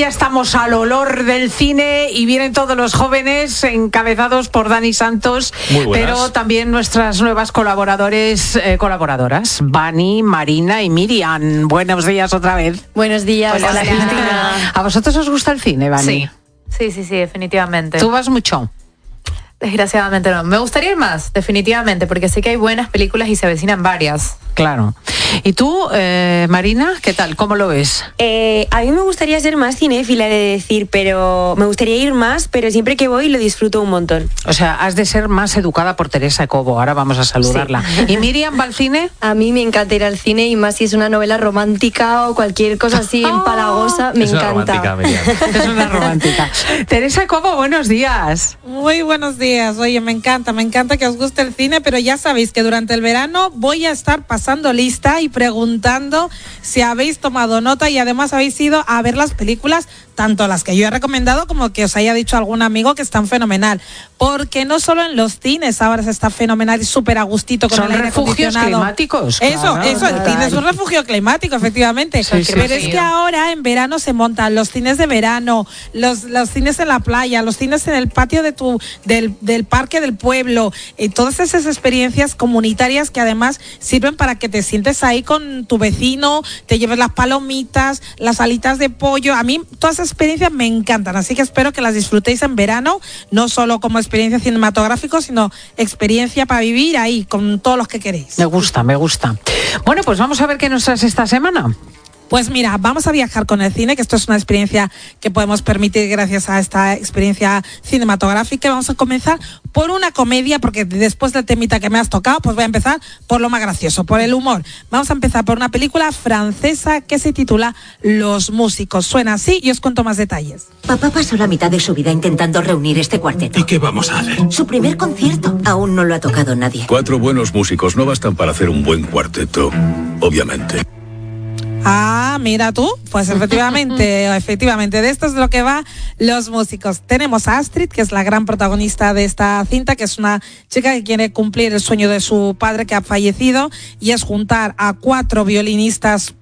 ya estamos al olor del cine y vienen todos los jóvenes encabezados por Dani Santos, pero también nuestras nuevas colaboradoras, Vani, Marina y Miriam. Buenos días otra vez. Buenos días. Hola, Cristina. ¿A vosotros os gusta el cine, Vani? Sí, definitivamente. ¿Tú vas mucho? Desgraciadamente no. Me gustaría ir más, definitivamente, porque sé que hay buenas películas y se avecinan varias. Claro. ¿Y tú, Marina, qué tal? ¿Cómo lo ves? A mí me gustaría ser más cinéfila, he de decir, pero me gustaría ir más, pero siempre que voy lo disfruto un montón. O sea, has de ser más educada por Teresa Cobo. Ahora vamos a saludarla. Sí. ¿Y Miriam va al cine? A mí me encanta ir al cine, y más si es una novela romántica o cualquier cosa así empalagosa, me encanta. Romántica, Miriam. Es una romántica. Teresa Cobo, buenos días. Muy buenos días. Oye, me encanta que os guste el cine, pero ya sabéis que durante el verano voy a estar pasando lista y preguntando si habéis tomado nota y además habéis ido a ver las películas, tanto las que yo he recomendado como que os haya dicho algún amigo que están fenomenal, porque no solo en los cines ahora se está fenomenal y súper a gustito con el aire refugios climáticos. Eso, el cine es un refugio climático, efectivamente. Sí, pero es que ahora en verano se montan los cines de verano, los cines en la playa, los cines en el patio de del parque del pueblo, todas esas experiencias comunitarias que además sirven para que te sientes ahí con tu vecino, te lleves las palomitas, las alitas de pollo. A mí todas esas experiencias me encantan, así que espero que las disfrutéis en verano, no solo como experiencia cinematográfica, sino experiencia para vivir ahí con todos los que queréis. Me gusta. Bueno, pues vamos a ver qué nos traes esta semana. Pues mira, vamos a viajar con el cine, que esto es una experiencia que podemos permitir gracias a esta experiencia cinematográfica. Vamos a comenzar por una comedia, porque después del temita que me has tocado, pues voy a empezar por lo más gracioso, por el humor. Vamos a empezar por una película francesa que se titula Los Músicos. Suena así y os cuento más detalles. Papá pasó la mitad de su vida intentando reunir este cuarteto. ¿Y qué vamos a hacer? Su primer concierto. Aún no lo ha tocado nadie. 4 buenos músicos no bastan para hacer un buen cuarteto, obviamente. Ah, mira tú, pues efectivamente, de esto es de lo que va Los Músicos. Tenemos a Astrid, que es la gran protagonista de esta cinta, que es una chica que quiere cumplir el sueño de su padre que ha fallecido, y es juntar a 4 violinistas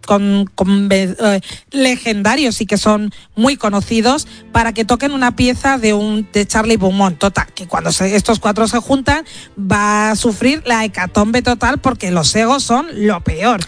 legendarios y que son muy conocidos para que toquen una pieza de Charlie Beaumont. Total, que cuando estos 4 se juntan va a sufrir la hecatombe total, porque los egos son lo peor.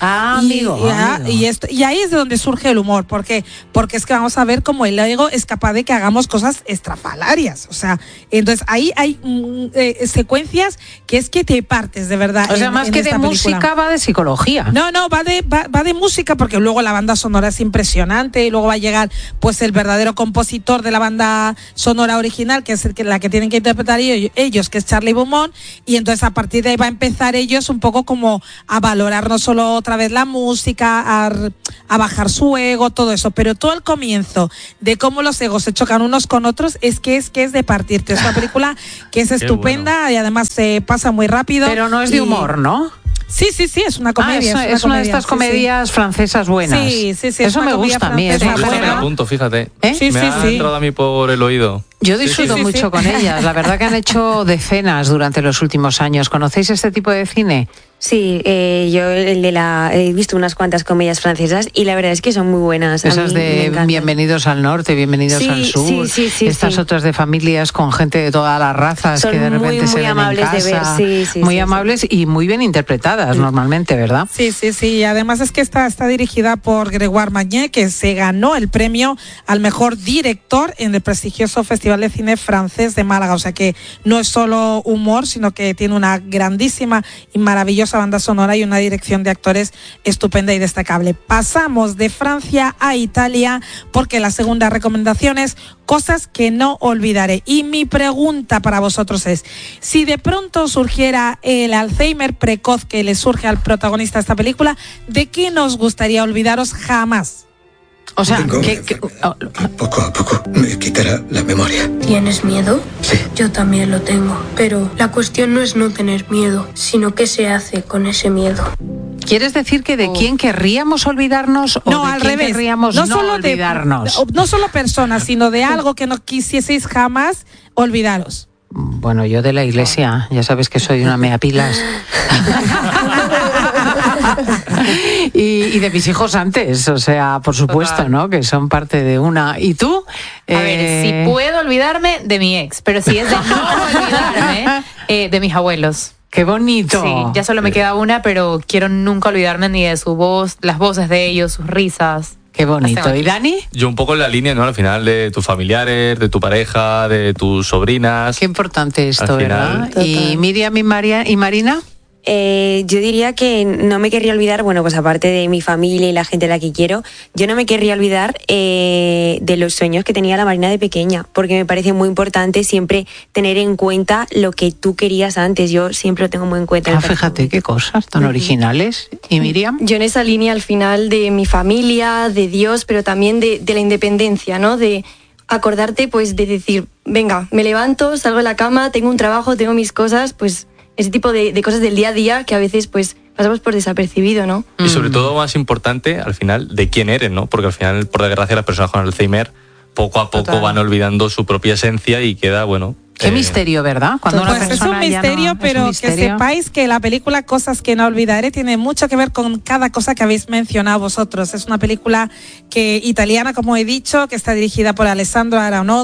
Y ahí es de donde surge el humor, porque es que vamos a ver cómo el ego es capaz de que hagamos cosas estrafalarias. O sea, entonces ahí hay secuencias que es que te partes de verdad. O sea, más que de música va de psicología. No, va de música, porque luego la banda sonora es impresionante, y luego va a llegar pues el verdadero compositor de la banda sonora original, que es la que tienen que interpretar ellos, que es Charlie Beaumont, y entonces a partir de ahí va a empezar ellos un poco como a valorar no solo otra vez la música, a bajar su ego, todo eso, pero todo el comienzo de cómo los egos se chocan unos con otros es de partirte. Es una película que es estupenda, bueno. Y además se pasa muy rápido. Pero no es de humor, ¿no? Sí, es una comedia. Es una de estas comedias francesas buenas. Sí. Eso me gusta a mí. Me apunto, fíjate. Me ha entrado a mí por el oído. Yo disfruto mucho con ellas. La verdad que han hecho decenas durante los últimos años. ¿Conocéis este tipo de cine? Sí, yo he visto unas cuantas comedias francesas y la verdad es que son muy buenas. Esas de Bienvenidos al Norte, Bienvenidos al Sur. Estas otras de familias con gente de todas las razas, son que de repente se ven amables en casa, de ver. muy amables y muy bien interpretadas normalmente, ¿verdad? Sí. Y además es que está dirigida por Grégoire Magnier, que se ganó el premio al mejor director en el prestigioso Festival de Cine Francés de Málaga. O sea que no es solo humor, sino que tiene una grandísima y maravillosa banda sonora y una dirección de actores estupenda y destacable. Pasamos de Francia a Italia, porque la segunda recomendación es cosas que no olvidaré. Y mi pregunta para vosotros es, si de pronto surgiera el Alzheimer precoz que le surge al protagonista de esta película, ¿de qué nos gustaría olvidaros jamás? O sea, poco a poco me quitará la memoria. ¿Tienes miedo? Sí. Yo también lo tengo, pero la cuestión no es no tener miedo, sino qué se hace con ese miedo. ¿Quieres decir que de quién querríamos olvidarnos o no, de al quién revés. querríamos no olvidarnos? No solo personas, sino de algo que no quisieseis jamás olvidaros. Bueno, yo de la iglesia, ya sabes que soy una meapilas. y de mis hijos antes, o sea, por supuesto, ¿no? Que son parte de una. ¿Y tú? A ver, si puedo olvidarme de mi ex, pero si es de no olvidarme de mis abuelos. ¡Qué bonito! Sí, ya solo me queda una, pero quiero nunca olvidarme ni de su voz, las voces de ellos, sus risas. Qué bonito. ¿Y Dani? Yo un poco en la línea, ¿no? Al final de tus familiares, de tu pareja, de tus sobrinas. Qué importante esto, ¿verdad? Total. ¿Y Miriam y Marina? Yo diría que no me querría olvidar, bueno, pues aparte de mi familia y la gente a la que quiero, yo no me querría olvidar de los sueños que tenía la Marina de pequeña, porque me parece muy importante siempre tener en cuenta lo que tú querías antes. Yo siempre lo tengo muy en cuenta. Fíjate qué cosas tan originales. ¿Y Miriam? Yo en esa línea al final de mi familia, de Dios, pero también de la independencia, ¿no? De acordarte, pues, de decir, venga, me levanto, salgo de la cama, tengo un trabajo, tengo mis cosas, pues ese tipo de cosas del día a día que a veces pues pasamos por desapercibido, ¿no? Y sobre todo, más importante, al final, de quién eres, ¿no? Porque al final, por desgracia, las personas con Alzheimer poco a poco van olvidando su propia esencia y queda, bueno... Qué misterio, ¿verdad? Cuando una persona es un misterio, pero que sepáis que la película Cosas que no olvidaré tiene mucho que ver con cada cosa que habéis mencionado vosotros. Es una película italiana, como he dicho, que está dirigida por Alessandro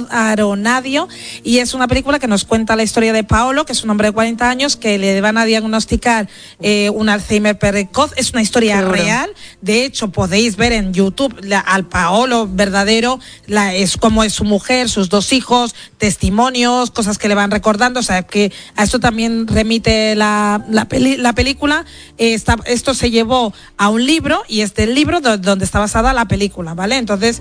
Aronadio, y es una película que nos cuenta la historia de Paolo, que es un hombre de 40 años que le van a diagnosticar un Alzheimer precoz. Es una historia real. De hecho, podéis ver en YouTube al Paolo verdadero, es como es su mujer, sus 2 hijos, testimonios, cosas que le van recordando, o sea, que a esto también remite la película. Esto se llevó a un libro, y es del libro donde está basada la película, ¿vale? Entonces,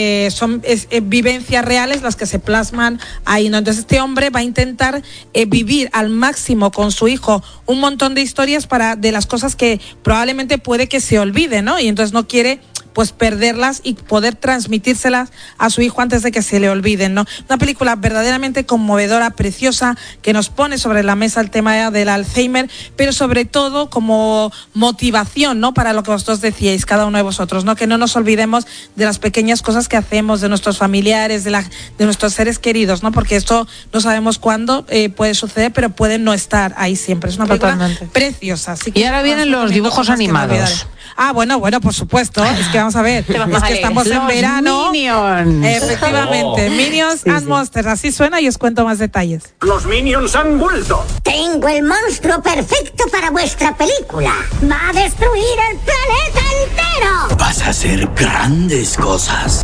son vivencias reales las que se plasman ahí, ¿no? Entonces, este hombre va a intentar vivir al máximo con su hijo un montón de historias de las cosas que probablemente puede que se olvide, ¿no? Y entonces no quiere pues perderlas y poder transmitírselas a su hijo antes de que se le olviden, ¿no? Una película verdaderamente conmovedora, preciosa, que nos pone sobre la mesa el tema del Alzheimer, pero sobre todo como motivación, ¿no? Para lo que vosotros decíais, cada uno de vosotros, ¿no? Que no nos olvidemos de las pequeñas cosas que hacemos, de nuestros familiares, de nuestros seres queridos, ¿no? Porque esto no sabemos cuándo puede suceder, pero puede no estar ahí siempre. Es una película preciosa. Así que y ahora vienen los dibujos animados. Bueno, por supuesto. Es que vamos a ver, es que estamos en verano. Minions. Efectivamente, Minions and Monsters. Así suena y os cuento más detalles. Los Minions han vuelto. Tengo el monstruo perfecto para vuestra película. Va a destruir el planeta entero. Vas a hacer grandes cosas.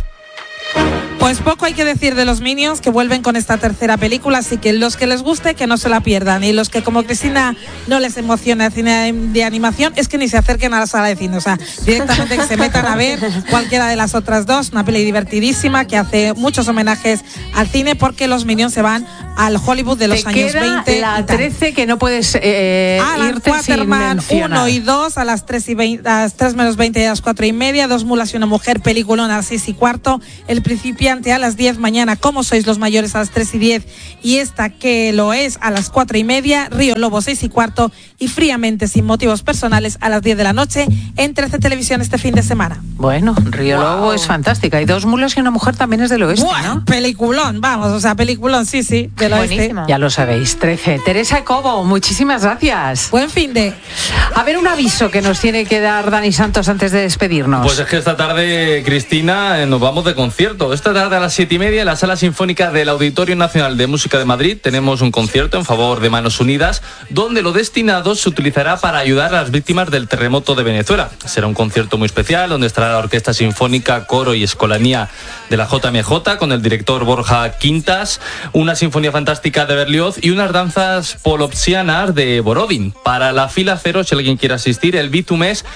Pues poco hay que decir de los Minions, que vuelven con esta tercera película, así que los que les guste, que no se la pierdan, y los que como Cristina no les emociona el cine de animación, es que ni se acerquen a la sala de cine, o sea, directamente que se metan a ver cualquiera de las otras dos. Una peli divertidísima que hace muchos homenajes al cine, porque los Minions se van al Hollywood de los años 20. La 13 que no puedes Alan Quaterman 1 y 2 a las 3 menos 20 y a las 4:30, Dos mulas y una mujer, peliculón a las 6:15, El principiante a las 10, mañana Cómo sois los mayores a las 3:10, y esta que lo es a las 4:30, Río Lobo 6:15 y Fríamente sin motivos personales a las 10 de la noche en 13 Televisión este fin de semana. Bueno, Río Lobo es fantástica, y Dos mulas y una mujer también es del oeste, ¿no? Peliculón, vamos, o sea, peliculón, sí, del oeste. Ya lo sabéis, 13. Teresa Cobo, muchísimas gracias. Buen fin de... A ver, un aviso que nos tiene que dar Dani Santos antes de despedirnos. Pues es que esta tarde, Cristina, nos vamos de concierto. Esta tarde a las 7:30 en la Sala Sinfónica del Auditorio Nacional de Música de Madrid tenemos un concierto en favor de Manos Unidas, donde lo destinado se utilizará para ayudar a las víctimas del terremoto de Venezuela. Será un concierto muy especial donde estará la Orquesta Sinfónica, Coro y Escolanía de la JMJ con el director Borja Quintas, una sinfonía fantástica de Berlioz y unas danzas polopsianas de Borodin. Para la fila 0, si alguien quiere asistir, el Bizum es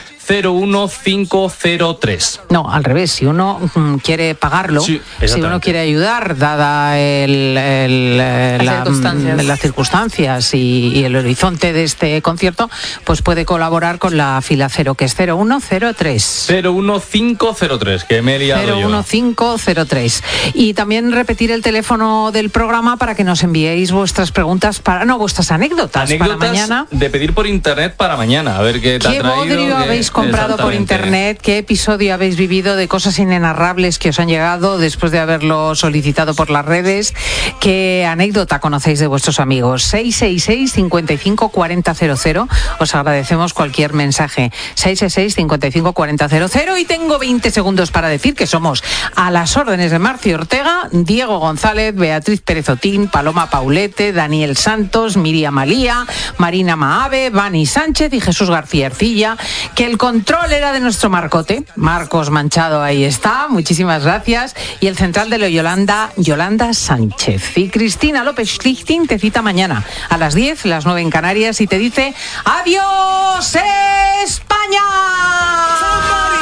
01503. No, al revés, si uno quiere pagarlo, si uno quiere ayudar, dada las circunstancias y el horizonte de este concierto, pues puede colaborar con la fila 0, que es 0103. 01503, que me he liado 01503. Y también repetir el teléfono del programa para que nos enviéis vuestras preguntas, vuestras anécdotas para mañana. De pedir por internet para mañana, a ver qué te ha traído. ¿Qué bodrio habéis comprado por internet, qué episodio habéis vivido de cosas inenarrables que os han llegado después de haberlo solicitado por las redes, qué anécdota conocéis de vuestros amigos. 666 55 40 00. Os agradecemos cualquier mensaje. 666 55 40 00. Y tengo 20 segundos para decir que somos a las órdenes de Marcio Ortega, Diego González, Beatriz Pérez Otín, Paloma Paulete, Daniel Santos, Miriam Alía, Marina Maave, Vani Sánchez y Jesús García Ercilla, que el control era de nuestro Marcote, Marcos Manchado, ahí está, muchísimas gracias, y el central de la Yolanda Sánchez. Y Cristina López Schlichting te cita mañana a las 10, las 9 en Canarias, y te dice ¡adiós, España!